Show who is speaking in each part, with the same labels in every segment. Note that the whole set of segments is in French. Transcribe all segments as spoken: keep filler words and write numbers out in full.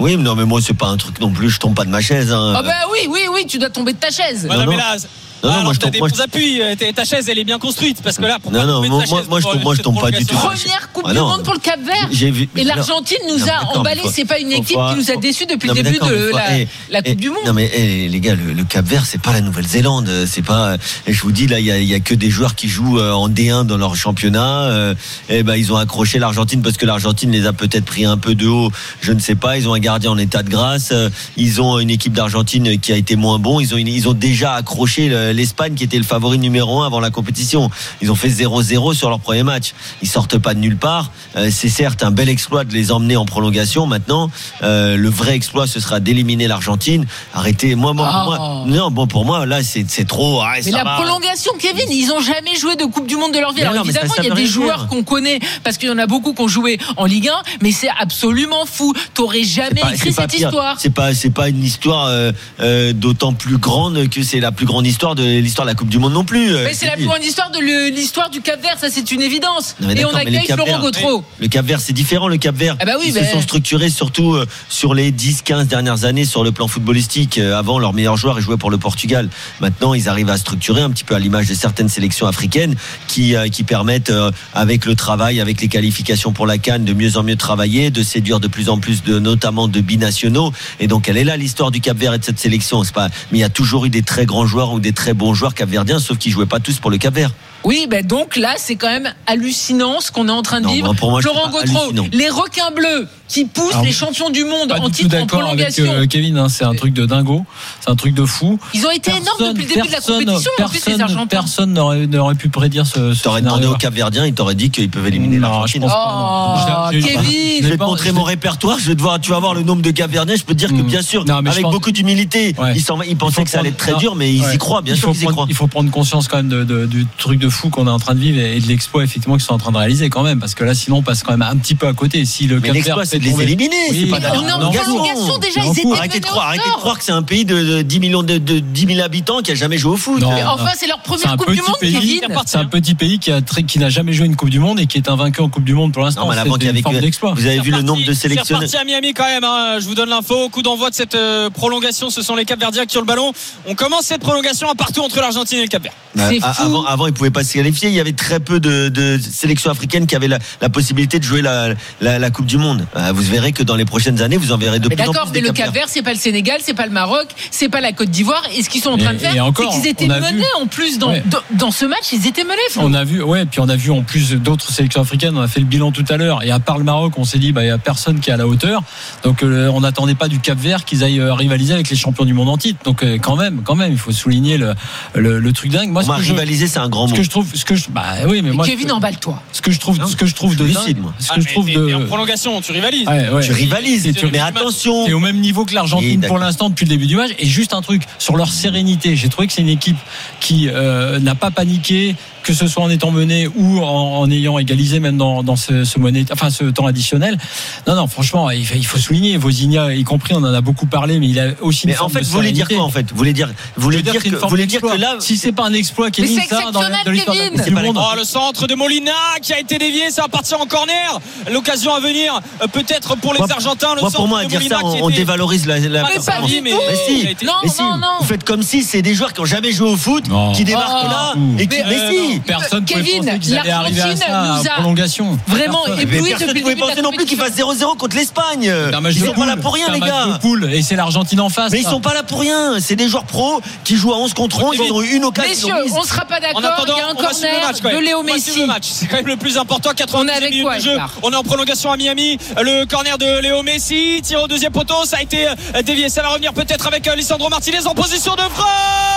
Speaker 1: Oui, mais non, mais moi, c'est pas un truc non plus. Je tombe pas de ma chaise. Hein.
Speaker 2: Ah bah oui, oui, oui, tu dois tomber de ta chaise.
Speaker 3: Voilà,
Speaker 1: non,
Speaker 3: mais
Speaker 1: non.
Speaker 3: là,
Speaker 1: Non, non,
Speaker 3: alors,
Speaker 1: moi je
Speaker 3: t'as
Speaker 1: tombe.
Speaker 3: des
Speaker 1: Moi,
Speaker 3: bons appuis, ta, ta chaise elle est bien construite parce que là, pour
Speaker 1: non, non, moi, moi, moi, je tombe, moi je tombe pas du tout.
Speaker 2: Première Coupe
Speaker 1: ah,
Speaker 2: du
Speaker 1: non.
Speaker 2: Monde pour le Cap-Vert.
Speaker 1: J'ai vu,
Speaker 2: et l'Argentine nous
Speaker 1: non,
Speaker 2: a emballé. C'est pas une équipe
Speaker 1: faut,
Speaker 2: qui nous a
Speaker 1: faut,
Speaker 2: déçus depuis
Speaker 1: non,
Speaker 2: le début de
Speaker 1: faut,
Speaker 2: la,
Speaker 1: et,
Speaker 2: la Coupe
Speaker 1: et,
Speaker 2: du Monde.
Speaker 1: Non mais et, les gars, le, le Cap-Vert c'est pas la Nouvelle-Zélande, c'est pas. Je vous dis là, il y a, il y a que des joueurs qui jouent en D un dans leur championnat. Euh, et ben ils ont accroché l'Argentine parce que l'Argentine les a peut-être pris un peu de haut. Je ne sais pas. Ils ont un gardien en état de grâce. Ils ont une équipe d'Argentine qui a été moins bon. Ils ont une, ils ont déjà accroché l'Espagne qui était le favori numéro un avant la compétition. Ils ont fait zéro zéro sur leur premier match. Ils sortent pas de nulle part. Euh, c'est certes un bel exploit de les emmener en prolongation. Maintenant, euh, le vrai exploit, ce sera d'éliminer l'Argentine. Arrêtez. Moi, moi,
Speaker 2: oh.
Speaker 1: moi non, bon, pour moi, là, c'est, c'est trop. Ah,
Speaker 2: mais la va. prolongation, Kevin, ils ont jamais joué de Coupe du Monde de leur vie. Alors non, évidemment, il y a des joueurs dire. qu'on connaît parce qu'il y en a beaucoup qui ont joué en Ligue un, mais c'est absolument fou. T'aurais jamais pas, écrit cette pire. histoire.
Speaker 1: C'est pas, c'est pas une histoire euh, euh, d'autant plus grande que c'est la plus grande histoire de l'histoire de la Coupe du Monde non plus.
Speaker 2: Mais c'est la plus grande histoire de l'histoire du Cap-Vert, ça c'est une évidence.
Speaker 1: Non,
Speaker 2: et on accueille Florent Gautreau.
Speaker 1: Le Cap-Vert, c'est différent. Le Cap-Vert,
Speaker 2: ah bah oui,
Speaker 1: ils
Speaker 2: bah...
Speaker 1: se sont structurés surtout euh, sur les dix quinze dernières années sur le plan footballistique. Euh, avant, leurs meilleurs joueurs ils jouaient pour le Portugal. Maintenant, ils arrivent à structurer un petit peu à l'image de certaines sélections africaines qui euh, qui permettent, euh, avec le travail, avec les qualifications pour la CAN, de mieux en mieux travailler, de séduire de plus en plus de, notamment de binationaux. Et donc, elle est là l'histoire du Cap-Vert et de cette sélection. C'est pas, mais il y a toujours eu des très grands joueurs ou des très bons joueurs capverdiens, sauf qu'ils jouaient pas tous pour le Cap-Vert.
Speaker 2: Oui, ben donc là, c'est quand même hallucinant ce qu'on est en train de
Speaker 1: non,
Speaker 2: vivre.
Speaker 1: Moi,
Speaker 2: Florent Gautreau, les requins bleus qui poussent Alors, les champions du monde en titre en prolongation.
Speaker 4: Avec, euh, Kevin, hein, c'est un truc de dingo, c'est un truc de fou.
Speaker 2: Ils ont été personne, énormes depuis le début
Speaker 4: personne,
Speaker 2: de la compétition.
Speaker 4: Personne,
Speaker 2: en plus, les Argentins.
Speaker 4: Personne n'aurait, n'aurait pu prédire ce. ce
Speaker 1: T'aurais demandé au Cap-Verdien, il t'aurait dit qu'ils peuvent éliminer
Speaker 4: non,
Speaker 1: l'Argentine.
Speaker 2: Oh, je je Kevin,
Speaker 1: je vais te montrer mon répertoire. Je vais te voir, tu vas voir le nombre de Cap-Verdiens. Je peux te dire que bien sûr, non, avec pense... beaucoup d'humilité, ouais. ils, ils pensaient que ça allait être très dur, mais ils y croient. Bien sûr, ils y croient.
Speaker 4: Il faut prendre conscience quand même de, de, du truc de fou qu'on est en train de vivre et de l'exploit effectivement qu'ils sont en train de réaliser quand même, parce que là sinon on passe quand même un petit peu à côté. Si le
Speaker 1: mais l'exploit c'est de les éliminer.
Speaker 2: Oui, c'est pas on est en prolongation déjà. Ils étaient
Speaker 1: arrêtez de croire, arrêtez de croire que c'est un pays de dix millions de dix mille habitants qui a jamais joué au foot.
Speaker 2: Non, mais enfin c'est leur première Coupe du Monde, Kevin.
Speaker 4: C'est un petit pays qui a qui n'a jamais joué une Coupe du Monde et qui est invaincu en Coupe du Monde pour l'instant.
Speaker 1: Non, mais avant qu'il y avait que vous avez vu le nombre de sélectionneurs.
Speaker 3: C'est reparti à Miami quand même. Hein. Je vous donne l'info. Coup d'envoi de cette euh, prolongation. Ce sont les Cap-Verdiens qui ont le ballon. On commence cette prolongation à partout entre l'Argentine et le Cap-Vert.
Speaker 2: C'est fou.
Speaker 1: Avant, avant, ils pouvaient pas se qualifier. Il y avait très peu de, de sélections africaines qui avaient la, la possibilité de jouer la, la, la Coupe du Monde. Vous verrez que dans les prochaines années, vous en verrez de mais plus en plus.
Speaker 2: D'accord, mais le Cap-Vert, c'est pas le Sénégal, c'est pas le Maroc, c'est pas la Côte d'Ivoire. Et ce qu'ils sont en train de faire, c'est qu'ils étaient menés vu... en plus dans, ouais. dans ce match, ils étaient menés.
Speaker 4: On a vu, ouais, puis on a vu en plus d'autres sélections africaines. On a fait le bilan tout à l'heure. Et à part le Maroc, on s'est dit, bah, il y a personne qui est à la hauteur. Donc, euh, on n'attendait pas du Cap-Vert qu'ils aillent euh, rivaliser avec les champions du monde en titre. Donc, euh, quand même, quand même, il faut souligner le, le, le truc dingue. Moi,
Speaker 1: ce que rivaliser, je, c'est un grand mot.
Speaker 4: Ce que je trouve, ce que je, bah oui, mais moi.
Speaker 2: Kevin, emballe-toi.
Speaker 4: Ce que je trouve, ce que je trouve de
Speaker 1: lucide,
Speaker 4: dingue,
Speaker 1: moi.
Speaker 4: ce que
Speaker 3: ah,
Speaker 4: je trouve
Speaker 3: et,
Speaker 4: de.
Speaker 3: Et en prolongation, tu rivalises.
Speaker 4: Ouais, ouais.
Speaker 1: Tu rivalises, et tu... mais attention.
Speaker 4: C'est au même niveau que l'Argentine pour l'instant depuis le début du match. Et juste un truc sur leur sérénité. J'ai trouvé que c'est une équipe qui euh, n'a pas paniqué, que ce soit en étant mené ou en, en ayant égalisé même dans, dans ce, ce monnaie, enfin ce temps additionnel. Non, non, franchement, il, il faut souligner Vozinha, y compris, on en a beaucoup parlé, mais il a aussi.
Speaker 1: Mais en fait, vous voulez dire quoi en fait Vous voulez dire, vous voulez dire, dire que, vous voulez dire que là,
Speaker 4: si c'est pas un exploit, Kevin,
Speaker 2: mais c'est
Speaker 4: ça dans, dans l'histoire de la Coupe du Monde.
Speaker 3: Oh, le centre de Molina qui a été dévié, ça va partir en corner. L'occasion à venir, peut-être pour les
Speaker 1: moi,
Speaker 3: Argentins. Le
Speaker 1: moi,
Speaker 3: centre
Speaker 1: pour moi,
Speaker 3: de
Speaker 1: dire
Speaker 3: Molina
Speaker 1: ça, on,
Speaker 3: qui
Speaker 1: on
Speaker 3: était...
Speaker 1: dévalorise la. la
Speaker 2: mais pas du tout.
Speaker 1: Mais si,
Speaker 2: non,
Speaker 1: mais si,
Speaker 2: non, non.
Speaker 1: vous faites comme si c'est des joueurs qui ont jamais joué au foot,
Speaker 4: non.
Speaker 1: qui débarquent
Speaker 2: oh,
Speaker 1: là et qui. Mais,
Speaker 2: mais
Speaker 1: si,
Speaker 4: personne
Speaker 2: Kevin,
Speaker 4: l'Argentine
Speaker 2: nous a
Speaker 4: prolongation.
Speaker 2: Vraiment ébloui
Speaker 1: depuis le début. Vous pouvez penser non plus qu'ils fassent zéro zéro contre l'Espagne. Ils sont pas là pour rien, les gars.
Speaker 4: Et c'est l'Argentine en face.
Speaker 1: Mais ils sont pas là pour rien. C'est des joueurs pros qui jouent à onze contre onze. Ils ont eu une occasion.
Speaker 2: Messieurs, on sera pas d'accord. Il y a un corner de Léo Messi.
Speaker 3: C'est quand même le plus important. quatre-vingt-dix minutes de jeu. On est en prolongation à Miami. Le corner de Léo Messi. Tir au deuxième poteau. Ça a été dévié. Ça va revenir peut-être avec Lisandro Martinez en position de frappe.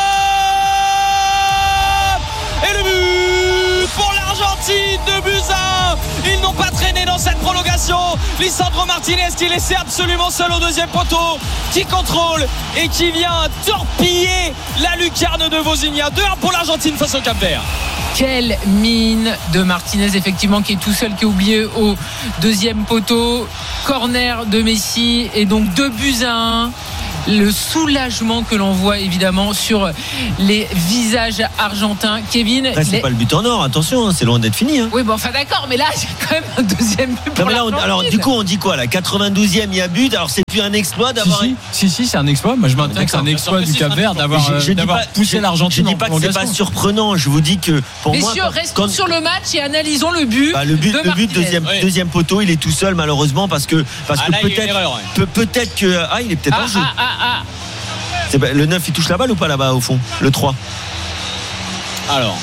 Speaker 3: Et le but pour l'Argentine, deux buts à un. Ils n'ont pas traîné dans cette prolongation. Lisandro Martinez qui est laissé absolument seul au deuxième poteau, qui contrôle et qui vient torpiller la lucarne de Vozinha. deux un pour l'Argentine face au Cap-Vert.
Speaker 2: Quelle mine de Martinez, effectivement, qui est tout seul, qui est oublié au deuxième poteau. Corner de Messi et donc deux buts à un. le soulagement que l'on voit évidemment sur les visages argentins. Kevin,
Speaker 1: là, c'est les... pas le but en or, attention, c'est loin d'être fini. Hein.
Speaker 2: Oui, bon, enfin d'accord, mais là, j'ai quand même un deuxième but pour
Speaker 1: non, là, on, alors, du coup, on dit quoi là, quatre-vingt-douzième, il y a but. Alors, c'est plus un exploit d'avoir.
Speaker 4: Si, si, si, si c'est un exploit. Moi, je maintiens que c'est un exploit du Cap-Vert d'avoir, je, je d'avoir pas, poussé
Speaker 1: je,
Speaker 4: l'Argentine.
Speaker 1: Je dis pas que c'est pas surprenant. Je vous dis que pour
Speaker 2: Messieurs,
Speaker 1: moi.
Speaker 2: Messieurs, restons quand... sur le match et analysons le but.
Speaker 1: Bah, le but,
Speaker 2: de
Speaker 1: le but deuxième, oui. deuxième poteau, il est tout seul malheureusement parce que parce
Speaker 3: ah,
Speaker 1: que
Speaker 3: là,
Speaker 1: peut-être,
Speaker 3: erreur, ouais.
Speaker 1: peut, peut-être que ah, il est peut-être
Speaker 2: ah,
Speaker 1: en jeu.
Speaker 2: Ah, ah, ah.
Speaker 1: C'est, le neuf, il touche la balle ou pas là-bas au fond, le trois.
Speaker 3: Alors.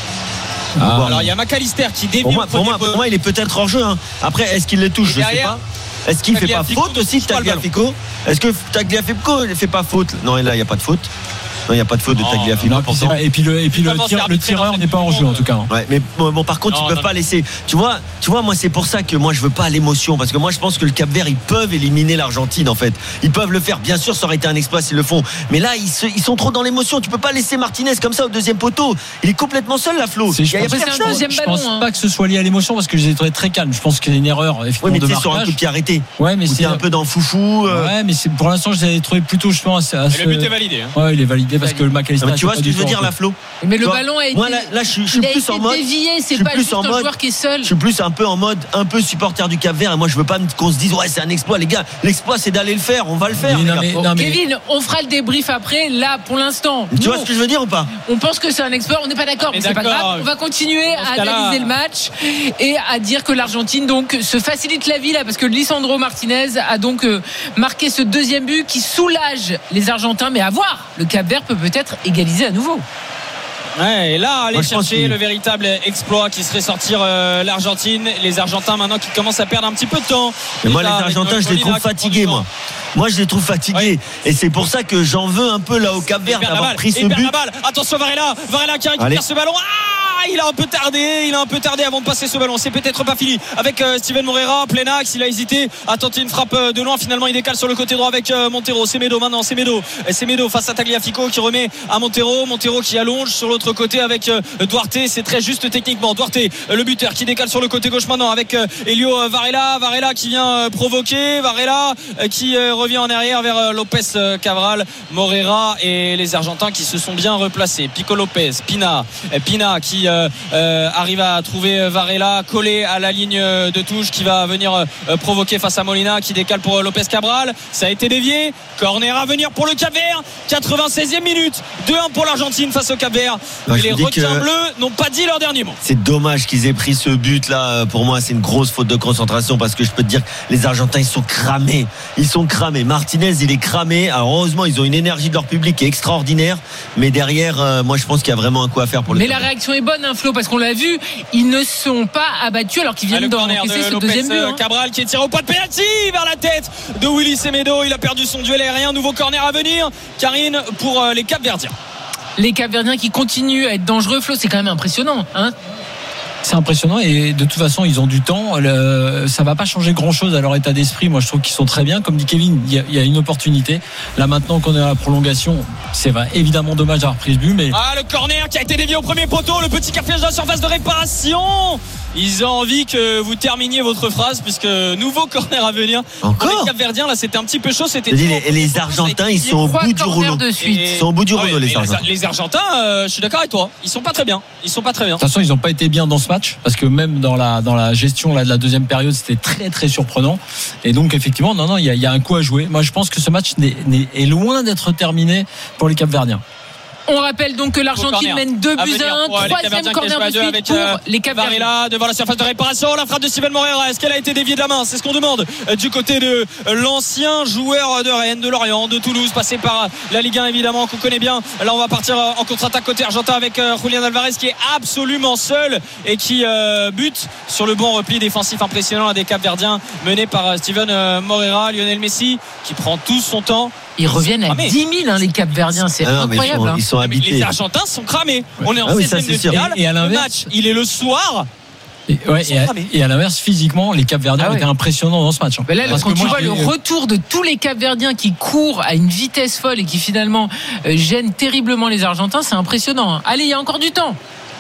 Speaker 3: Ah, alors il y a McAllister qui dévie.
Speaker 1: Pour moi, pour moi, pour moi, il est peut-être hors jeu. Hein. Après, est-ce qu'il le touche? Je ne sais pas. Est-ce qu'il ne fait pas faute aussi, Tagliafico? Est-ce que Tagliafico ne fait pas faute? Non, là, il n'y a pas de faute. Non, il n'y a pas de faute de Tagliafico.
Speaker 4: Oh, et puis le, et puis le, tir, le tireur n'est pas en jeu en tout cas.
Speaker 1: Ouais, mais bon, bon par contre, non, ils ne peuvent pas laisser. Tu vois, tu vois, moi, c'est pour ça que moi, je veux pas l'émotion, parce que moi, je pense que le Cap-Vert, ils peuvent éliminer l'Argentine en fait. Ils peuvent le faire. Bien sûr, ça aurait été un exploit s'ils le font. Mais là, ils, se, ils sont trop dans l'émotion. Tu peux pas laisser Martinez comme ça au deuxième poteau. Il est complètement seul, là, Flo.
Speaker 4: C'est, je pense, un deuxième je ballon, pense hein. pas que ce soit lié à l'émotion, parce que je les ai trouvés très calmes. Je pense qu'il y a une erreur.
Speaker 1: Oui, mais tu es sur un coup de pied arrêté.
Speaker 4: Ouais, mais c'est
Speaker 1: un peu dans foufou.
Speaker 4: Euh... Ouais, mais c'est, pour l'instant, je les ai trouvés plutôt justement assez.
Speaker 3: Le but est validé.
Speaker 4: Ouais, il est validé parce que le McAllister.
Speaker 1: Tu vois ce que je veux dire là, Flo?
Speaker 2: Mais le ballon a été.
Speaker 1: Moi là, là je suis, je suis plus en mode.
Speaker 2: Dévié, c'est pas juste un joueur qui est seul.
Speaker 1: Je suis plus un peu en mode un peu supporter du Cap-Vert. Et moi, je veux pas qu'on se dise ouais, c'est un exploit, les gars. L'exploit, c'est d'aller le faire. On va le faire.
Speaker 2: Non, mais, non, mais... Kevin, on fera le débrief après. Là, pour l'instant.
Speaker 1: Tu vois ce que je veux dire ou pas?
Speaker 2: On pense que c'est un exploit. On n'est pas d'accord. Mais c'est pas grave. On va continuer à analyser le match et à dire que l'Argentine donc se facilite la vie là parce que Lisandro Martinez a donc marqué ce deuxième but qui soulage les Argentins. Mais à voir, le Cap-Vert peut peut-être égaliser à nouveau.
Speaker 3: Ouais, et là, aller Moi, chercher le véritable exploit qui serait sortir euh, l'Argentine. Les Argentins maintenant qui commencent à perdre un petit peu de temps.
Speaker 1: Mais moi, les Argentins, je les trouve fatigués, moi. Moi, je les trouve fatigués. Ouais. Et c'est pour ça que j'en veux un peu là au Cap-Vert d'avoir pris ce but.
Speaker 3: Attention, Varela. Varela qui récupère Allez. ce ballon. Ah, il a un peu tardé. Il a un peu tardé avant de passer ce ballon. C'est peut-être pas fini avec euh, Steven Moreira. Plein axe. Il a hésité à tenter une frappe euh, de loin. Finalement, il décale sur le côté droit avec euh, Montero. Semedo maintenant. Semedo. Semedo face à Tagliafico qui remet à Montero. Montero qui allonge sur l'autre côté avec euh, Duarte. C'est très juste techniquement. Duarte, euh, le buteur qui décale sur le côté gauche maintenant avec euh, Elio euh, Varela. Varela qui vient euh, provoquer. Varela euh, qui euh, revient en arrière vers euh, Lopez euh, Cabral, Moreira et les Argentins qui se sont bien replacés. Pico Lopez, Pina. Euh, Pina qui euh, euh, arrive à trouver Varela collé à la ligne de touche qui va venir euh, provoquer face à Molina qui décale pour euh, Lopez Cabral. Ça a été dévié. Corner à venir pour le Cap-Vert. quatre-vingt-seizième minute. deux un pour l'Argentine face au Cap-Vert.
Speaker 1: Bah,
Speaker 3: les requins bleus n'ont pas dit leur dernier mot.
Speaker 1: C'est dommage qu'ils aient pris ce but là. Pour moi, c'est une grosse faute de concentration parce que je peux te dire que les Argentins ils sont cramés. Ils sont cramés. Martinez il est cramé. Alors heureusement ils ont une énergie de leur public qui est extraordinaire. Mais derrière, euh, moi je pense qu'il y a vraiment un coup à faire pour le.
Speaker 2: Mais la réaction est bonne, hein, Flo, parce qu'on l'a vu. Ils ne sont pas abattus alors qu'ils viennent ah, d'encaisser de ce Lopez, deuxième but. Hein.
Speaker 3: Cabral qui est tiré au point de pénalty vers la tête de Willy Semedo. Il a perdu son duel aérien. Nouveau corner à venir. Karine pour euh, les Cap-Verdiens.
Speaker 2: Les Cap-Verdiens qui continuent à être dangereux, Flo, c'est quand même impressionnant, hein.
Speaker 4: C'est impressionnant et de toute façon ils ont du temps. Le, ça va pas changer grand chose à leur état d'esprit. Moi je trouve qu'ils sont très bien. Comme dit Kevin, il y a, il y a une opportunité. Là maintenant qu'on est à la prolongation, c'est va, évidemment dommage d'avoir pris ce but. Mais
Speaker 3: ah, le corner qui a été dévié au premier poteau. Le petit café de la surface de réparation. Ils ont envie que vous terminiez votre phrase puisque nouveau corner à venir.
Speaker 1: Encore
Speaker 3: pour les Cap-Verdiens, là c'était un petit peu chaud. C'était
Speaker 1: les, les Argentins ils sont au bout du rouleau.
Speaker 2: De suite.
Speaker 1: Ils sont au bout du rouleau les Argentins.
Speaker 3: Les Argentins, euh, je suis d'accord avec toi. Ils sont pas très bien. Ils sont pas très bien.
Speaker 4: De toute façon ils n'ont pas été bien dans ce match parce que même dans la dans la gestion là, de la deuxième période c'était très très surprenant et donc effectivement non non il y a, il y a un coup à jouer. Moi je pense que ce match n'est, n'est, est loin d'être terminé pour les Cap-Verdiens.
Speaker 2: On rappelle donc que l'Argentine mène deux buts à un. Troisième corner de suite avec, pour euh, les Cap-Verdiens.
Speaker 3: Varela devant la surface de réparation. La frappe de Steven Moreira. Est-ce qu'elle a été déviée de la main? C'est ce qu'on demande du côté de l'ancien joueur de Rennes, de Lorient, de Toulouse, passé par la Ligue un évidemment qu'on connaît bien. Là on va partir en contre-attaque côté argentin avec Julián Alvarez qui est absolument seul et qui euh, bute sur le bon repli défensif impressionnant à des Cap-Verdiens menés par Steven Moreira. Lionel Messi qui prend tout son temps.
Speaker 2: Ils reviennent à dix mille hein, les Cap-Verdiens, c'est ah non, incroyable.
Speaker 1: Ils sont, ils sont habités.
Speaker 3: Les Argentins sont cramés. Ouais. On est en
Speaker 1: ah oui,
Speaker 3: seizième de finale.
Speaker 4: Et, et à
Speaker 3: le match, il est le soir.
Speaker 4: Et, ouais, et, à, et à l'inverse, physiquement, les Cap-Verdiens ah ouais. étaient impressionnants dans ce match. Hein.
Speaker 2: Mais là, Parce quand que tu vois le retour de tous les Cap-Verdiens qui courent à une vitesse folle et qui finalement euh, gênent terriblement les Argentins, c'est impressionnant. Hein. Allez, il y a encore du temps.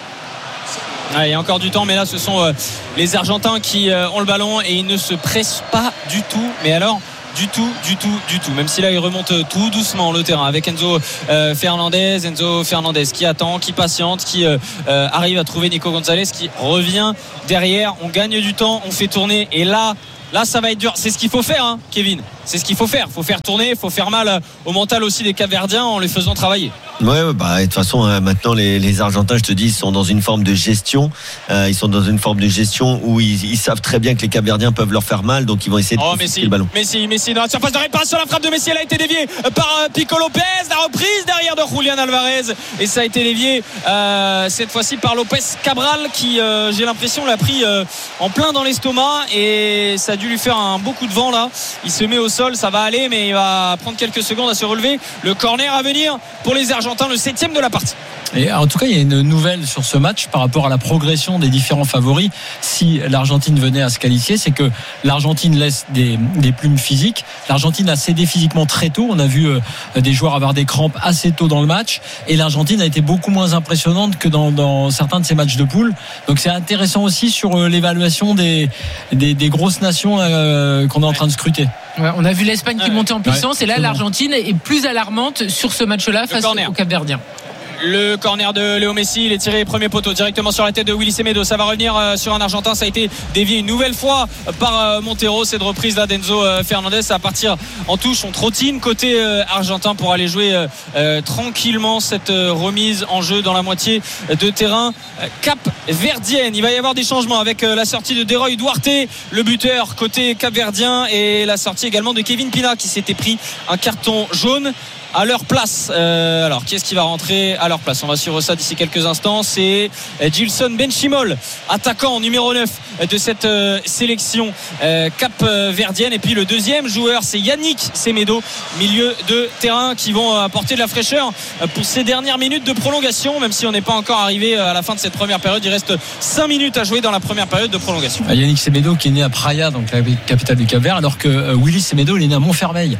Speaker 3: Ah, il y a encore du temps, mais là, ce sont euh, les Argentins qui euh, ont le ballon et ils ne se pressent pas du tout. Mais alors, du tout, du tout, du tout. Même si là il remonte tout doucement le terrain avec Enzo euh, Fernandez, Enzo Fernandez qui attend, qui patiente, qui euh, euh, arrive à trouver Nico Gonzalez, qui revient derrière. On gagne du temps, on fait tourner et là. Là, ça va être dur. C'est ce qu'il faut faire, hein, Kevin. C'est ce qu'il faut faire. Il faut faire tourner, il faut faire mal au mental aussi des Capverdiens en les faisant travailler.
Speaker 1: Ouais, bah de toute façon, euh, maintenant les, les Argentins, je te dis, ils sont dans une forme de gestion. Euh, ils sont dans une forme de gestion où ils, ils savent très bien que les Capverdiens peuvent leur faire mal, donc ils vont essayer de
Speaker 3: oh,
Speaker 1: confisquer le ballon.
Speaker 3: Messi, Messi dans la surface de réparation, la frappe de Messi, elle a été déviée par euh, Pico Lopez. La reprise derrière de Julián Alvarez et ça a été dévié euh, cette fois-ci par Lopez Cabral qui, euh, j'ai l'impression, l'a pris euh, en plein dans l'estomac et ça a dû lui faire un beau coup de vent là. Il se met au sol, ça va aller, mais il va prendre quelques secondes à se relever. Le corner à venir pour les Argentins, le septième de la partie.
Speaker 4: Et en tout cas, il y a une nouvelle sur ce match par rapport à la progression des différents favoris. Si l'Argentine venait à se qualifier, c'est que l'Argentine laisse des, des plumes physiques. L'Argentine a cédé physiquement très tôt. On a vu euh, des joueurs avoir des crampes assez tôt dans le match. Et l'Argentine a été beaucoup moins impressionnante que dans, dans certains de ces matchs de poule. Donc c'est intéressant aussi sur euh, l'évaluation des, des, des grosses nations euh, qu'on est en train de scruter.
Speaker 2: Ouais, on a vu l'Espagne qui
Speaker 3: ouais.
Speaker 2: montait en puissance
Speaker 4: ouais,
Speaker 2: et là l'Argentine est plus alarmante sur ce match-là face au Cap-Verdien.
Speaker 3: Le corner de Léo Messi, il est tiré premier poteau directement sur la tête de Willy Semedo. Ça va revenir sur un Argentin. Ça a été dévié une nouvelle fois par Montero. Cette reprise là d'Enzo Fernandez, ça va partir en touche. On trottine côté argentin pour aller jouer euh, tranquillement cette remise en jeu dans la moitié de terrain cap-verdienne. Il va y avoir des changements avec la sortie de Deroy Duarte, le buteur côté cap-verdien, et la sortie également de Kevin Pina qui s'était pris un carton jaune. À leur place, euh, alors qui est-ce qui va rentrer à leur place? On va suivre ça d'ici quelques instants. C'est Gilson Benchimol, attaquant numéro neuf de cette euh, sélection euh, cap-verdienne. Et puis le deuxième joueur, c'est Yannick Semedo, milieu de terrain, qui vont apporter de la fraîcheur pour ces dernières minutes de prolongation. Même si on n'est pas encore arrivé à la fin de cette première période, il reste cinq minutes à jouer dans la première période de prolongation.
Speaker 4: Yannick Semedo qui est né à Praia, donc la capitale du Cap-Vert, alors que euh, Willy Semedo il est né à Montfermeil.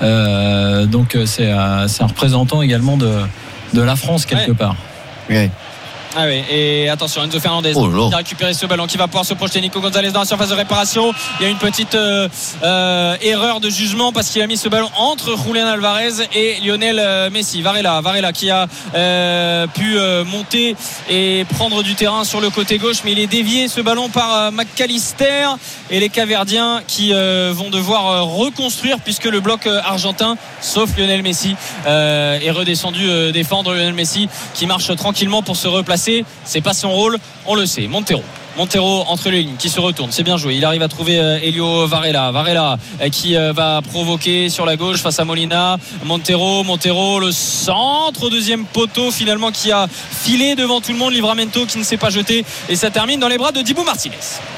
Speaker 4: Euh, donc c'est euh, c'est un représentant également de, de la France quelque
Speaker 3: ouais.
Speaker 4: part.
Speaker 1: Ouais.
Speaker 3: Ah oui, et attention, Enzo Fernandez
Speaker 1: oh
Speaker 3: qui a récupéré ce ballon, qui va pouvoir se projeter. Nico Gonzalez dans la surface de réparation. Il y a une petite euh, euh, erreur de jugement parce qu'il a mis ce ballon entre Julián Alvarez et Lionel euh, Messi. Varela, Varela qui a euh, pu euh, monter et prendre du terrain sur le côté gauche, mais il est dévié ce ballon par euh, McAllister, et les Capverdiens qui euh, vont devoir euh, reconstruire puisque le bloc euh, argentin, sauf Lionel Messi, euh, est redescendu euh, défendre. Lionel Messi qui marche tranquillement pour se replacer. C'est pas son rôle, on le sait. Montero Montero entre les lignes qui se retourne, c'est bien joué, il arrive à trouver euh, Elio Varela Varela euh, qui euh, va provoquer sur la gauche face à Molina. Montero Montero le centre au deuxième poteau finalement, qui a filé devant tout le monde. Livramento qui ne s'est pas jeté, et ça termine dans les bras de Dibu Martinez.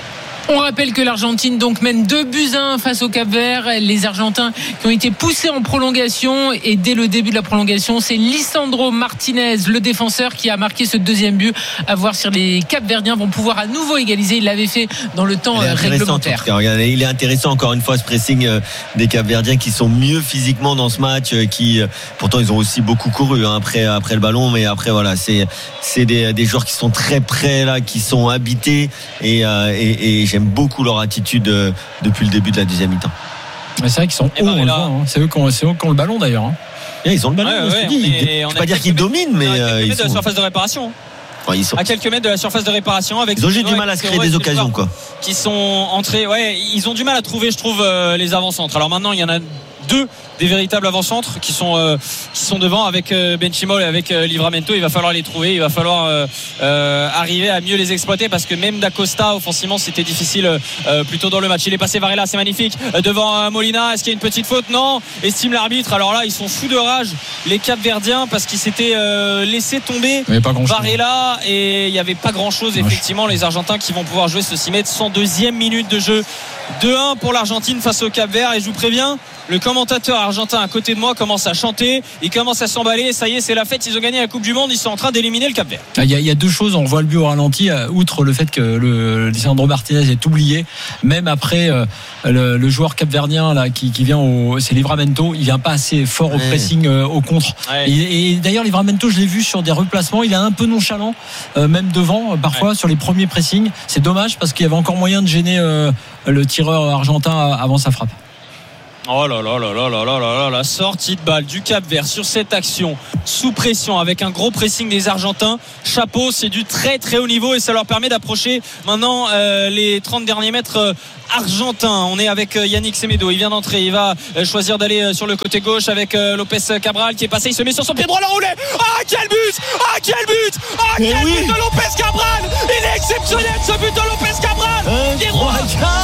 Speaker 2: On rappelle que l'Argentine donc mène deux buts à un face au Cap-Vert. Les Argentins qui ont été poussés en prolongation, et dès le début de la prolongation, c'est Lisandro Martinez, le défenseur, qui a marqué ce deuxième but. À voir si les Cap-Verdiens vont pouvoir à nouveau égaliser. Il l'avait fait dans le temps réglementaire.
Speaker 1: Regardez, il est intéressant encore une fois ce pressing des Cap-Verdiens qui sont mieux physiquement dans ce match, qui pourtant ils ont aussi beaucoup couru hein, après après le ballon, mais après voilà, c'est c'est des, des joueurs qui sont très près là, qui sont habités, et euh, et, et j'aime beaucoup leur attitude euh, depuis le début de la deuxième mi-temps.
Speaker 4: Mais c'est vrai qu'ils sont hauts, on le voit, hein. C'est eux qui ont, c'est eux qui ont le ballon d'ailleurs. Hein.
Speaker 1: Et ils ont le ballon.
Speaker 3: Ouais, ouais,
Speaker 1: je ne peux pas dire qu'ils dominent, mais
Speaker 3: euh, ils
Speaker 1: sont
Speaker 3: de la surface de réparation.
Speaker 1: Ouais, ils sont...
Speaker 3: à quelques mètres de la surface de réparation, avec
Speaker 1: ils ont juste du mal à se créer des occasions quoi.
Speaker 3: Qui sont entrés, ouais, ils ont du mal à trouver, je trouve, euh, les avant-centres. Alors maintenant il y en a deux des véritables avant-centres qui sont euh, qui sont devant, avec euh, Benchimol et avec euh, Livramento. Il va falloir les trouver, il va falloir euh, euh, arriver à mieux les exploiter, parce que même d'Acosta offensivement c'était difficile euh, plutôt dans le match. Il est passé Varela, c'est magnifique, euh, devant euh, Molina. Est-ce qu'il y a une petite faute? Non, estime l'arbitre. Alors là ils sont fous de rage les Capverdiens, parce qu'ils s'étaient euh, laissé tomber Varela, et il n'y avait pas grand chose effectivement. Les Argentins qui vont pouvoir jouer ceci mètres. Cent deuxième minute de jeu, deux un pour l'Argentine face au Cap-Vert. Et je vous préviens, le commentateur argentin à côté de moi commence à chanter, il commence à s'emballer. Ça y est, c'est la fête, ils ont gagné la Coupe du Monde, ils sont en train d'éliminer le Cap-Vert.
Speaker 4: Il y a, il y a deux choses, on voit le but au ralenti, outre le fait que le Lisandro Martinez est oublié, même après euh, le, le joueur capverdien là qui, qui vient au, c'est Livramento, il vient pas assez fort au ouais. pressing, euh, au contre. Ouais. Et, et d'ailleurs Livramento, je l'ai vu sur des replacements, il est un peu nonchalant, euh, même devant parfois ouais. sur les premiers pressings. C'est dommage parce qu'il y avait encore moyen de gêner euh, le tireur argentin avant sa frappe.
Speaker 3: Oh là là là là là là là là, la sortie de balle du Cap-Vert sur cette action sous pression avec un gros pressing des Argentins. Chapeau, c'est du très très haut niveau et ça leur permet d'approcher maintenant euh, les trente derniers mètres euh, argentins. On est avec euh, Yannick Semedo, il vient d'entrer, il va euh, choisir d'aller euh, sur le côté gauche avec euh, Lopez Cabral qui est passé, il se met sur son pied droit, le roulé. Ah quel but, ah quel but, ah quel
Speaker 1: oui.
Speaker 3: but de Lopez Cabral. Il est exceptionnel ce but de Lopez Cabral. Pied droit.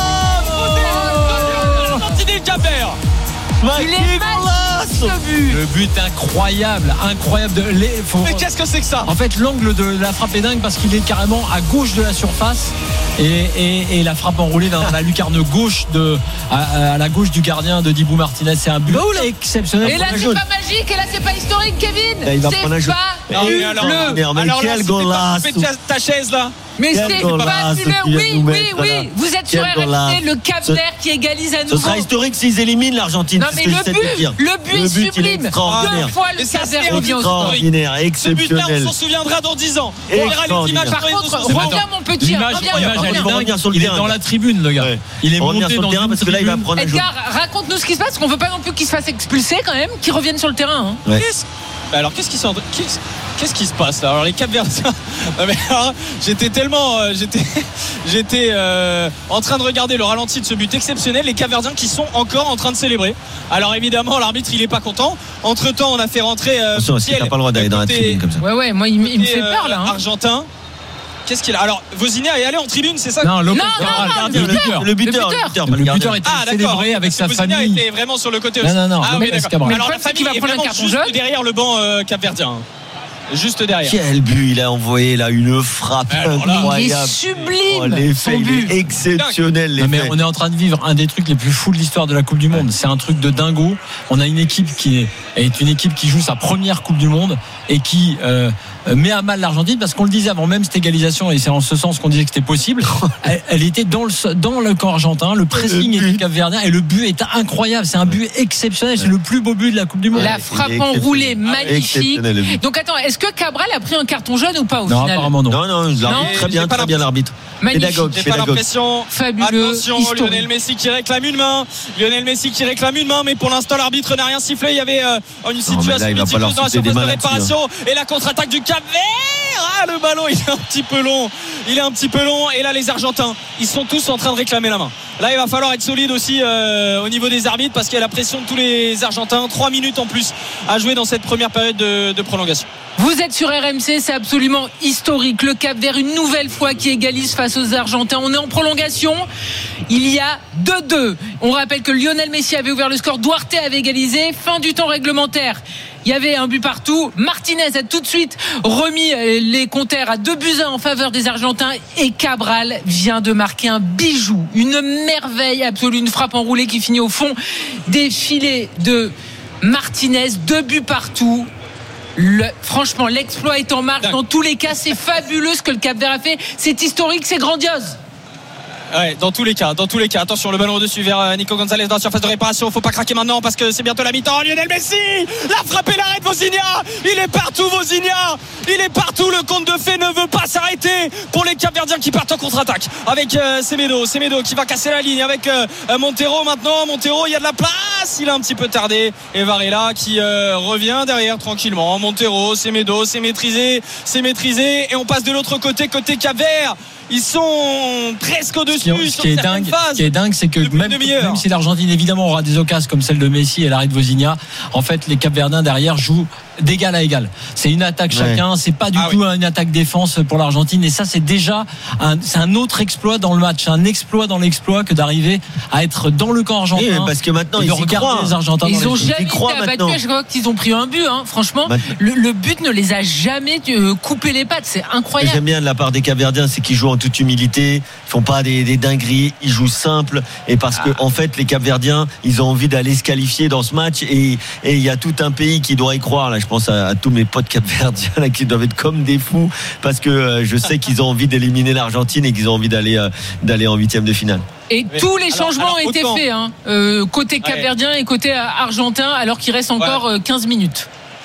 Speaker 3: Cap-Vert.
Speaker 2: Il est magique ce but.
Speaker 4: Le but incroyable, incroyable. De, les, faut,
Speaker 3: mais qu'est-ce que c'est que ça?
Speaker 4: En fait, l'angle de la frappe est dingue parce qu'il est carrément à gauche de la surface et, et, et la frappe enroulée dans la lucarne gauche de, à, à la gauche du gardien de Dibou Martinez. C'est un but oh exceptionnel.
Speaker 2: Et là, c'est pas magique, et là, c'est pas historique, Kevin.
Speaker 1: Là, il va
Speaker 2: c'est
Speaker 1: prendre un jeu.
Speaker 2: pas
Speaker 3: mais alors,
Speaker 2: le.
Speaker 3: alors, alors là, si t'es pas ta, ta chaise là.
Speaker 2: Mais c'est fabuleux, oui, oui, oui. Vous êtes sur R M C, le Cap-Vert qui égalise à nouveau.
Speaker 1: Ce sera historique s'ils éliminent l'Argentine.
Speaker 2: Non mais le but, le but est sublime. Deux fois le Cap-Vert revient au score.
Speaker 1: Extraordinaire, exceptionnel.
Speaker 3: Ce but-là, on s'en souviendra dans dix ans. On verra les images.
Speaker 2: Par contre, reviens mon petit.
Speaker 4: L'image, il est dans la tribune, le gars. Il est monté dans le terrain
Speaker 1: parce que là, il va prendre un jaune.
Speaker 2: Edgar, raconte-nous ce qui se passe, parce qu'on veut pas non plus qu'il se fasse expulser quand même, qu'il revienne sur le terrain.
Speaker 3: Alors qu'est-ce qui s'en... Qu'est-ce qui se passe là? Alors les Cap-Verdiens, j'étais tellement, euh, j'étais, j'étais euh, en train de regarder le ralenti de ce but exceptionnel. Les Cap-Verdiens qui sont encore en train de célébrer. Alors évidemment, l'arbitre il est pas content. Entre temps, on a fait rentrer. Euh,
Speaker 1: Attention, est-ce que t'as pas le droit d'aller dans la tribune comme ça?
Speaker 2: Ouais, ouais, moi il, il me fait peur là. Hein.
Speaker 3: Argentin. Qu'est-ce qu'il a? Alors, Vozinha est allé en tribune, c'est ça?
Speaker 4: Non, Lopez,
Speaker 2: non, non,
Speaker 4: non, le buteur.
Speaker 1: Le buteur,
Speaker 4: le buteur était ah, célébré avec sa
Speaker 3: Vozinha
Speaker 4: famille.
Speaker 3: était vraiment sur le côté
Speaker 4: aussi. Non, non, non.
Speaker 3: Ah, oui, d'accord.
Speaker 2: Mais
Speaker 3: alors la famille va prendre un carton jaune derrière le banc euh, capverdien. Juste derrière.
Speaker 1: Quel but il a envoyé là, une frappe incroyable.
Speaker 2: Il est sublime.
Speaker 1: Oh, l'effet, il est exceptionnel.
Speaker 4: Non, mais on est en train de vivre un des trucs les plus fous de l'histoire de la Coupe du Monde. C'est un truc de dingo. On a une équipe qui est, est une équipe qui joue sa première Coupe du Monde et qui euh, met à mal l'Argentine parce qu'on le disait avant même cette égalisation et c'est en ce sens qu'on disait que c'était possible. elle, elle était dans le dans le camp argentin. Le pressing était capverdien et le but est incroyable. C'est un but exceptionnel. C'est le plus beau but de la Coupe du Monde.
Speaker 2: La frappe enroulée magnifique. Donc attends, est-ce que Cabral a pris un carton jaune ou pas au
Speaker 4: non,
Speaker 2: final?
Speaker 4: Apparemment non.
Speaker 1: Non, non, l'arbitre, très bien, très bien l'arbitre.
Speaker 2: Pédagogue,
Speaker 3: j'ai pas l'impression.
Speaker 2: Fabuleux.
Speaker 3: Attention, historique. Lionel Messi qui réclame une main. Lionel Messi qui réclame une main, mais pour l'instant l'arbitre n'a rien sifflé. Il y avait euh, une situation multiple dans la surface de réparation et la contre-attaque du Cap-Vert. Ah, le ballon, il est un petit peu long. Il est un petit peu long. Et là, les Argentins, ils sont tous en train de réclamer la main. Là, il va falloir être solide aussi euh, au niveau des arbitres parce qu'il y a la pression de tous les Argentins. Trois minutes en plus à jouer dans cette première période de, de prolongation.
Speaker 2: Vous êtes sur R M C, c'est absolument historique. Le Cap-Vert une nouvelle fois qui égalise face aux Argentins. On est en prolongation. Il y a deux deux. On rappelle que Lionel Messi avait ouvert le score. Duarte avait égalisé. Fin du temps réglementaire. Il y avait un but partout. Martinez a tout de suite remis les compteurs à deux buts à un en faveur des Argentins. Et Cabral vient de marquer un bijou. Une merveille absolue. Une frappe enroulée qui finit au fond des filets de Martinez. Deux buts partout. Le, franchement, l'exploit est en marche. Dans tous les cas, c'est fabuleux ce que le Cap-Vert a fait. C'est historique, c'est grandiose.
Speaker 3: Ouais, dans tous les cas, dans tous les cas. Attention, le ballon au-dessus vers Nico Gonzalez dans la surface de réparation. Faut pas craquer maintenant parce que c'est bientôt la mi-temps. Lionel Messi, la frappe et l'arrêt de Vozinha. Il est partout, Vozinha. Il est partout. Le conte de fées ne veut pas s'arrêter pour les Cap-Verdiens qui partent en contre-attaque avec euh, Semedo. Semedo qui va casser la ligne avec euh, Montero maintenant. Montero, il y a de la place. Il a un petit peu tardé. Et Varela qui euh, revient derrière tranquillement. Montero, Semedo, c'est maîtrisé, c'est maîtrisé. Et on passe de l'autre côté, côté Cap-Vert. Ils sont presque au-dessus.
Speaker 4: Ce qui est dingue, ce qui est dingue, c'est que même, même si l'Argentine évidemment aura des occasions comme celle de Messi et l'arrêt de Vozinha, en fait les Cap-Verdiens derrière jouent d'égal à égal. C'est une attaque chacun, ouais. C'est pas du ah tout oui. une attaque défense pour l'Argentine et ça c'est déjà un, c'est un autre exploit dans le match, un exploit dans l'exploit que d'arriver à être dans le camp argentin.
Speaker 1: Oui, parce que maintenant ils
Speaker 4: y croient. Les Argentins
Speaker 2: ils ont
Speaker 4: les
Speaker 2: jamais été abattus à chaque fois qu'ils ont pris un but. Hein. Franchement, le, le but ne les a jamais euh, coupé les pattes. C'est incroyable.
Speaker 1: J'aime bien de la part des Cap-Verdiens, c'est qu'ils jouent en toute humilité. Ils font pas des, des dingueries, ils jouent simple et parce ah. que en fait les Cap-Verdiens ils ont envie d'aller se qualifier dans ce match et et il y a tout un pays qui doit y croire là. Je pense à, à tous mes potes Cap-Verdiens là qui doivent être comme des fous parce que euh, je sais qu'ils ont envie d'éliminer l'Argentine et qu'ils ont envie d'aller euh, d'aller en huitième de finale.
Speaker 2: Et oui. tous les changements alors, alors, ont été autant. faits hein, euh, côté Cap-Verdien ouais. et côté argentin alors qu'il reste encore ouais. quinze minutes.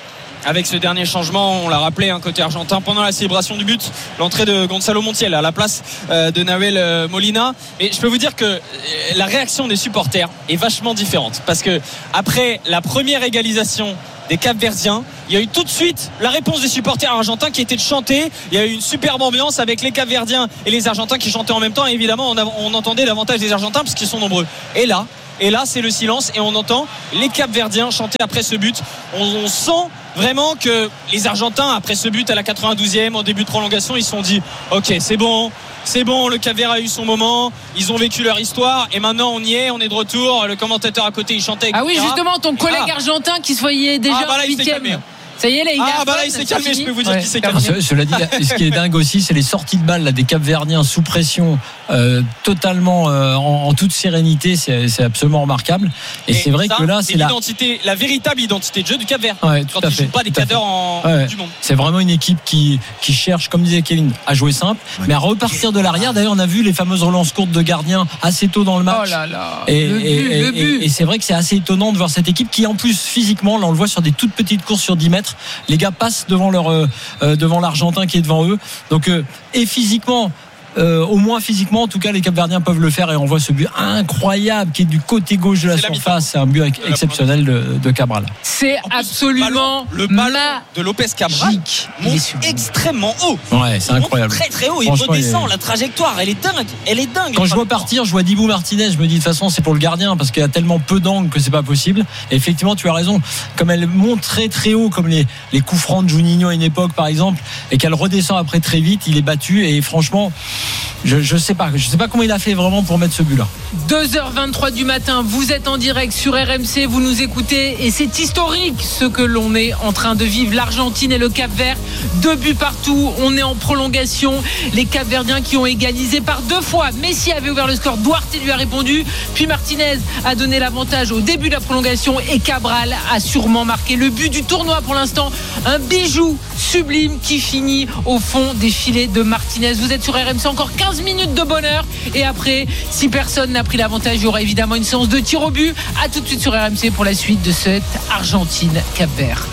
Speaker 3: avec ce dernier changement, on l'a rappelé, un côté argentin pendant la célébration du but, l'entrée de Gonzalo Montiel à la place euh, de Nahuel Molina. Et je peux vous dire que la réaction des supporters est vachement différente, parce que après la première égalisation des Cap-Verdiens, il y a eu tout de suite la réponse des supporters argentins qui était de chanter. Il y a eu une superbe ambiance avec les Cap-Verdiens et les Argentins qui chantaient en même temps, et évidemment on, a, on entendait davantage des Argentins parce qu'ils sont nombreux. Et là Et là c'est le silence, et on entend les Cap-Verdiens chanter après ce but. On, on sent vraiment que les Argentins, après ce but à la quatre-vingt-douzième, en début de prolongation, ils se sont dit ok, c'est bon, c'est bon, le Cap-Vert a eu son moment, ils ont vécu leur histoire, et maintenant on y est, on est de retour. Le commentateur à côté il chantait, et cetera.
Speaker 2: Ah oui, justement, ton collègue ah. argentin qui se voyait déjà
Speaker 3: ah, bah là,
Speaker 2: en huitième. Ça y est, là, il
Speaker 3: ah,
Speaker 2: a
Speaker 3: bah là, il s'est calmé, je peux vous dire ouais. qu'il s'est calmé.
Speaker 4: Ce, cela dit, ce qui est dingue aussi, c'est les sorties de balles là, des Cap-Verdiens sous pression, euh, totalement euh, en, en toute sérénité. C'est, c'est absolument remarquable. Et, et c'est vrai ça, que là, c'est,
Speaker 3: c'est l'identité, la... la véritable identité de jeu du Cap-Vert.
Speaker 4: Ouais, tout
Speaker 3: Quand
Speaker 4: à
Speaker 3: ils
Speaker 4: fait.
Speaker 3: jouent pas des cadors en
Speaker 4: ouais.
Speaker 3: du monde.
Speaker 4: C'est vraiment une équipe qui, qui cherche, comme disait Kevin, à jouer simple, ouais. mais à repartir de l'arrière. D'ailleurs, on a vu les fameuses relances courtes de gardiens assez tôt dans le match.
Speaker 2: Oh là là.
Speaker 4: Et,
Speaker 2: le but,
Speaker 4: et,
Speaker 2: le but.
Speaker 4: et, et c'est vrai que c'est assez étonnant de voir cette équipe qui, en plus, physiquement, là, on le voit sur des toutes petites courses sur dix mètres. Les gars passent devant leur euh, devant l'Argentin qui est devant eux, donc euh, et physiquement euh, au moins physiquement en tout cas les Cap-Verdiens peuvent le faire, et on voit ce but incroyable qui est du côté gauche de la c'est surface. C'est un but exceptionnel de, de Cabral.
Speaker 2: C'est absolument
Speaker 3: le ballon de Lopez Cabral monte extrêmement haut.
Speaker 4: Ouais, c'est incroyable,
Speaker 3: très très haut, il redescend, il est... la trajectoire elle est dingue, elle est dingue.
Speaker 4: Quand je vois partir, je vois Dibou Martinez, je me dis de toute façon c'est pour le gardien parce qu'il y a tellement peu d'angles que c'est pas possible. Et effectivement tu as raison, comme elle monte très très haut comme les, les coups francs de Juninho à une époque par exemple, et qu'elle redescend après très vite, il est battu. Et franchement Je, je sais pas, je sais pas comment il a fait vraiment pour mettre ce but là.
Speaker 2: deux heures vingt-trois du matin, vous êtes en direct sur R M C, vous nous écoutez, et c'est historique ce que l'on est en train de vivre. L'Argentine et le Cap-Vert, deux buts partout, on est en prolongation. Les Cap-Verdiens qui ont égalisé par deux fois. Messi avait ouvert le score, Duarte lui a répondu, puis Martinez a donné l'avantage au début de la prolongation, et Cabral a sûrement marqué le but du tournoi pour l'instant. Un bijou sublime qui finit au fond des filets de Martinez. Vous êtes sur R M C, encore quinze minutes de bonheur, et après, si personne n'a pris l'avantage, il y aura évidemment une séance de tir au but. À tout de suite sur R M C pour la suite de cette Argentine-Cap-Vert.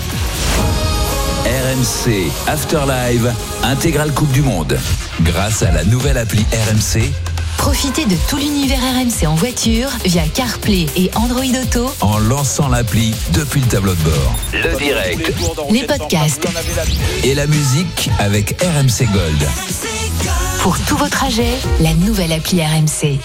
Speaker 5: R M C After Live, intégrale Coupe du Monde. Grâce à la nouvelle appli R M C,
Speaker 6: profitez de tout l'univers R M C en voiture via CarPlay et Android Auto
Speaker 5: en lançant l'appli depuis le tableau de bord. Le direct,
Speaker 6: les podcasts
Speaker 5: et la musique avec R M C Gold.
Speaker 6: Pour tous vos trajets, la nouvelle appli R M C.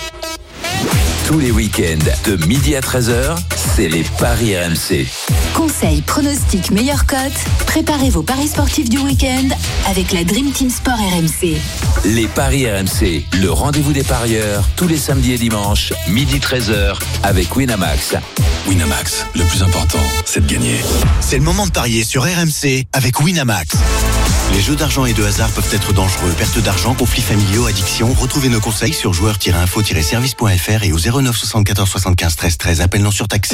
Speaker 5: Tous les week-ends de midi à treize heures, c'est les paris R M C.
Speaker 6: Conseils, pronostics, meilleures cotes. Préparez vos paris sportifs du week-end avec la Dream Team Sport R M C.
Speaker 5: Les paris R M C, le rendez-vous des parieurs, tous les samedis et dimanches, midi treize heures, avec Winamax.
Speaker 7: Winamax, le plus important, c'est de gagner. C'est le moment de parier sur R M C avec Winamax. Les jeux d'argent et de hasard peuvent être dangereux. Perte d'argent, conflits familiaux, addiction. Retrouvez nos conseils sur joueurs tiret info tiret service point f r et au zéro neuf soixante-quatorze soixante-quinze treize treize. Appel non surtaxé.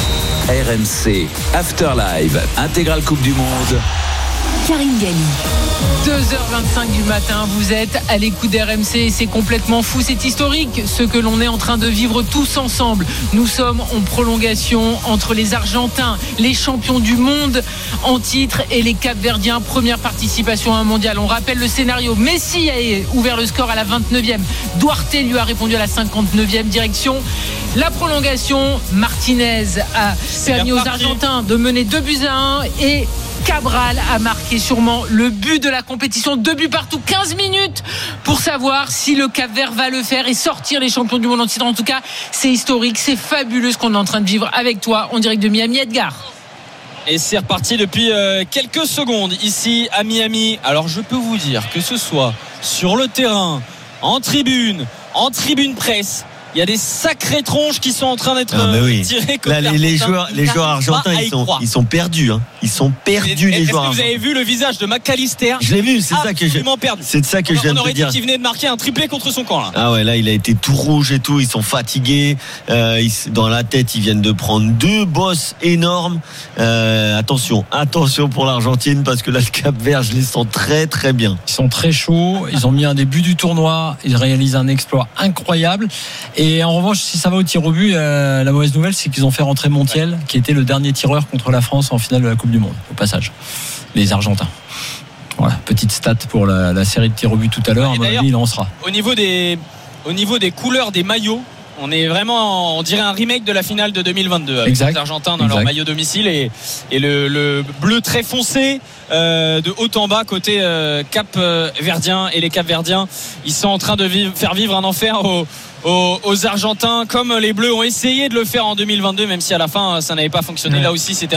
Speaker 5: R M C After Live, intégrale Coupe du Monde.
Speaker 6: Karine Galli.
Speaker 2: deux heures vingt-cinq du matin, vous êtes à l'écoute d'R M C, c'est complètement fou, c'est historique ce que l'on est en train de vivre tous ensemble. Nous sommes en prolongation entre les Argentins, les champions du monde en titre, et les Cap-Verdiens, première participation à un mondial. On rappelle le scénario, Messi a ouvert le score à la vingt-neuvième, Duarte lui a répondu à la cinquante-neuvième, direction la prolongation. Martinez a permis aux Argentins de mener deux buts à un, et Cabral a marqué sûrement le but de la compétition. Deux buts partout, quinze minutes pour savoir si le Cap-Vert va le faire et sortir les champions du monde en titre. En tout cas, c'est historique, c'est fabuleux ce qu'on est en train de vivre avec toi en direct de Miami, Edgar.
Speaker 3: Et c'est reparti depuis euh, quelques secondes ici à Miami. Alors je peux vous dire que ce soit sur le terrain, en tribune, en tribune presse, il y a des sacrées tronches qui sont en train d'être
Speaker 1: ah oui.
Speaker 3: tirées.
Speaker 1: Là, les, les joueurs, les joueurs argentins, ils sont, ils sont perdus. Hein. Ils sont perdus,
Speaker 3: et,
Speaker 1: les
Speaker 3: est-ce
Speaker 1: joueurs.
Speaker 3: Est-ce que vous avez vu le visage de McAllister?
Speaker 1: Je l'ai vu, c'est ça que j'ai.
Speaker 3: Perdu.
Speaker 1: C'est ça que on, je viens
Speaker 3: on
Speaker 1: de
Speaker 3: aurait
Speaker 1: te dire.
Speaker 3: dit qu'il venait de marquer un triplé contre son camp là.
Speaker 1: Ah ouais, là, il a été tout rouge et tout. Ils sont fatigués. Euh, ils, dans la tête, ils viennent de prendre deux bosses énormes. Euh, attention, attention pour l'Argentine, parce que là, le Cap-Vert, je les sens très, très bien.
Speaker 4: Ils sont très chauds. Ils ont mis un début du tournoi. Ils réalisent un exploit incroyable. Et en revanche, si ça va au tir au but, euh, la mauvaise nouvelle, c'est qu'ils ont fait rentrer Montiel, ouais. qui était le dernier tireur contre la France en finale de la Coupe du Monde, au passage. Les Argentins. Voilà, petite stat pour la, la série de tirs au but tout à l'heure. À mon avis, il en sera.
Speaker 3: Au niveau des, au niveau des couleurs des maillots, on est vraiment, on dirait un remake de la finale de deux mille vingt-deux avec exact. Les Argentins dans exact. Leur maillot domicile et, et le, le bleu très foncé euh, de haut en bas côté euh, Cap euh, Verdien. Et les Cap Verdiens, ils sont en train de vivre, faire vivre un enfer aux, aux, aux Argentins, comme les Bleus ont essayé de le faire en deux mille vingt-deux, même si à la fin ça n'avait pas fonctionné. Ouais. Là aussi, c'était